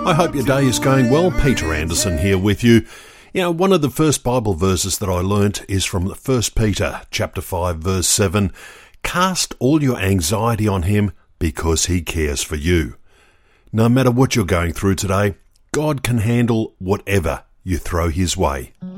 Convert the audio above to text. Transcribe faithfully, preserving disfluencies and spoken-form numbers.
I hope your day is going well. Peter Anderson here with you. You know, one of the first Bible verses that I learnt is from First Peter chapter five, verse seven. Cast all your anxiety on him because he cares for you. No matter what you're going through today, God can handle whatever you throw his way.